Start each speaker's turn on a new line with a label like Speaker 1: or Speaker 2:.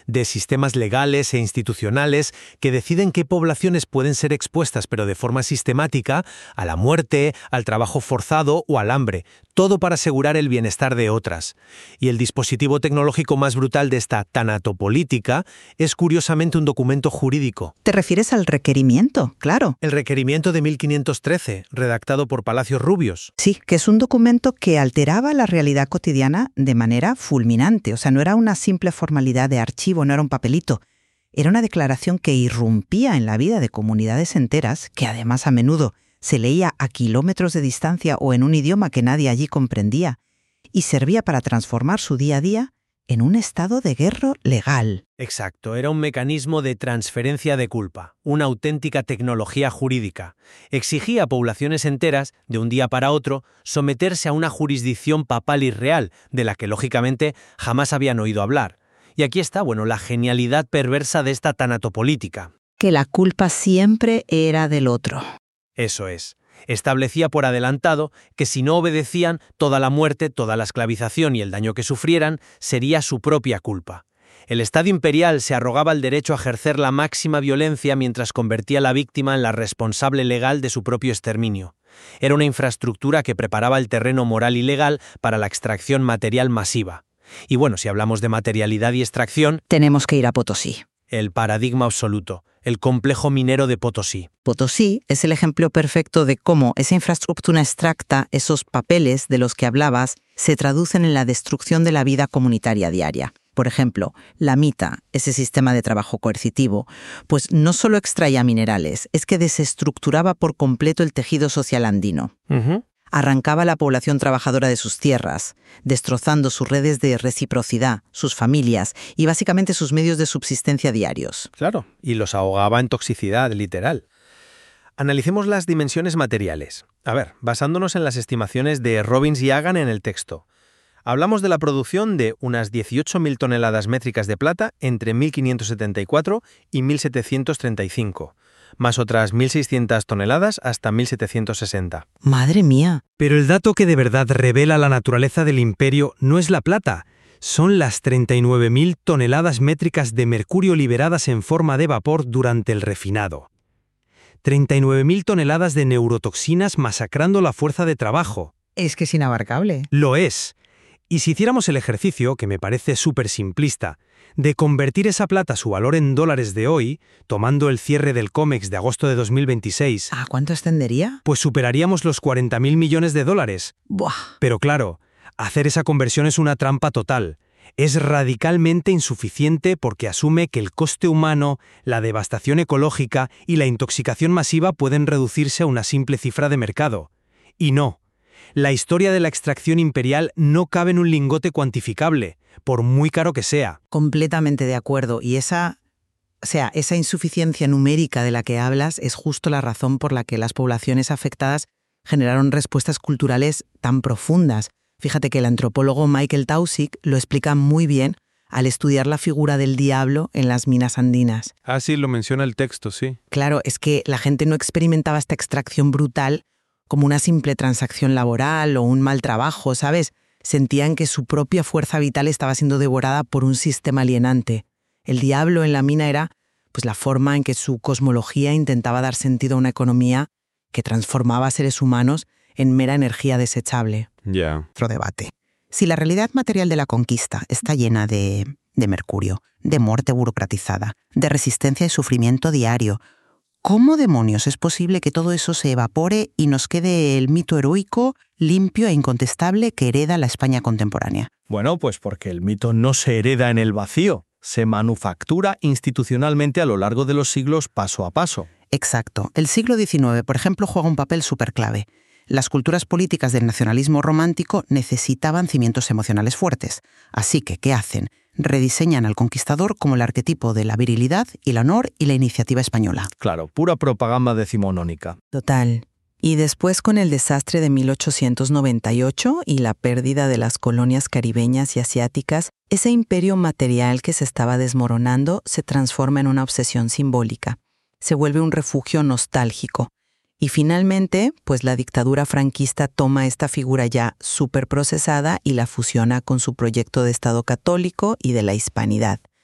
Speaker 1: de sistemas legales e institucionales que deciden qué poblaciones pueden ser expuestas, pero de forma sistemática, a la muerte, al trabajo forzado o al hambre, todo para asegurar el bienestar de otras. Y el dispositivo tecnológico más brutal de esta tanatopolítica es curiosamente un documento jurídico.
Speaker 2: ¿Te refieres al requerimiento? Claro.
Speaker 1: El requerimiento de 1513, redactado por Palacios Rubios.
Speaker 2: Sí, que es un documento que alteraba la realidad cotidiana de manera fulminante. O sea, no era una simple formalidad de archivo, no era un papelito. Era una declaración que irrumpía en la vida de comunidades enteras, que además a menudo se leía a kilómetros de distancia o en un idioma que nadie allí comprendía, y servía para transformar su día a día en un estado de guerra legal.
Speaker 1: Exacto, era un mecanismo de transferencia de culpa, una auténtica tecnología jurídica. Exigía a poblaciones enteras, de un día para otro, someterse a una jurisdicción papal irreal, de la que lógicamente jamás habían oído hablar. Y aquí está, la genialidad perversa de esta tanatopolítica.
Speaker 2: Que la culpa siempre era del otro.
Speaker 1: Eso es. Establecía por adelantado que si no obedecían, toda la muerte, toda la esclavización y el daño que sufrieran sería su propia culpa. El Estado imperial se arrogaba el derecho a ejercer la máxima violencia mientras convertía a la víctima en la responsable legal de su propio exterminio. Era una infraestructura que preparaba el terreno moral y legal para la extracción material masiva. Y si hablamos de materialidad y extracción,
Speaker 2: tenemos que ir a Potosí.
Speaker 1: El paradigma absoluto, el complejo minero de Potosí.
Speaker 2: Potosí es el ejemplo perfecto de cómo esa infraestructura extracta, esos papeles de los que hablabas, se traducen en la destrucción de la vida comunitaria diaria. Por ejemplo, la mita, ese sistema de trabajo coercitivo, pues no solo extraía minerales, es que desestructuraba por completo el tejido social andino. Arrancaba a la población trabajadora de sus tierras, destrozando sus redes de reciprocidad, sus familias y básicamente sus medios de subsistencia diarios.
Speaker 1: Claro, y los ahogaba en toxicidad, literal. Analicemos las dimensiones materiales. A ver, basándonos en las estimaciones de Robbins y Hagan en el texto. Hablamos de la producción de unas 18.000 toneladas métricas de plata entre 1574 y 1735. Más otras 1.600 toneladas hasta 1.760.
Speaker 2: ¡Madre mía!
Speaker 1: Pero el dato que de verdad revela la naturaleza del imperio no es la plata, son las 39.000 toneladas métricas de mercurio liberadas en forma de vapor durante el refinado. 39.000 toneladas de neurotoxinas masacrando la fuerza de trabajo.
Speaker 2: Es que es inabarcable.
Speaker 1: Lo es. Y si hiciéramos el ejercicio, que me parece súper simplista, de convertir esa plata a su valor en dólares de hoy, tomando el cierre del COMEX de agosto de 2026...
Speaker 2: ¿A cuánto ascendería?
Speaker 1: Pues superaríamos los 40.000 millones de dólares.
Speaker 2: ¡Buah!
Speaker 1: Pero claro, hacer esa conversión es una trampa total. Es radicalmente insuficiente porque asume que el coste humano, la devastación ecológica y la intoxicación masiva pueden reducirse a una simple cifra de mercado. Y no. La historia de la extracción imperial no cabe en un lingote cuantificable, por muy caro que sea.
Speaker 2: Completamente de acuerdo. Y esa insuficiencia numérica de la que hablas es justo la razón por la que las poblaciones afectadas generaron respuestas culturales tan profundas. Fíjate que el antropólogo Michael Taussig lo explica muy bien al estudiar la figura del diablo en las minas andinas.
Speaker 1: Ah, sí, lo menciona el texto, sí.
Speaker 2: Claro, es que la gente no experimentaba esta extracción brutal como una simple transacción laboral o un mal trabajo, ¿sabes? Sentían que su propia fuerza vital estaba siendo devorada por un sistema alienante. El diablo en la mina era la forma en que su cosmología intentaba dar sentido a una economía que transformaba a seres humanos en mera energía desechable.
Speaker 1: Ya.
Speaker 2: Otro debate. Si la realidad material de la conquista está llena de mercurio, de muerte burocratizada, de resistencia y sufrimiento diario, ¿cómo demonios es posible que todo eso se evapore y nos quede el mito heroico, limpio e incontestable que hereda la España contemporánea?
Speaker 3: Bueno, pues porque el mito no se hereda en el vacío, se manufactura institucionalmente a lo largo de los siglos paso a paso.
Speaker 2: Exacto. El siglo XIX, por ejemplo, juega un papel superclave. Las culturas políticas del nacionalismo romántico necesitaban cimientos emocionales fuertes. Así que, ¿qué hacen? Rediseñan al conquistador como el arquetipo de la virilidad y el honor y la iniciativa española.
Speaker 3: Claro, pura propaganda decimonónica.
Speaker 2: Total. Y después, con el desastre de 1898 y la pérdida de las colonias caribeñas y asiáticas, ese imperio material que se estaba desmoronando se transforma en una obsesión simbólica. Se vuelve un refugio nostálgico. Y finalmente, la dictadura franquista toma esta figura ya súper procesada y la fusiona con su proyecto de Estado católico y de la hispanidad.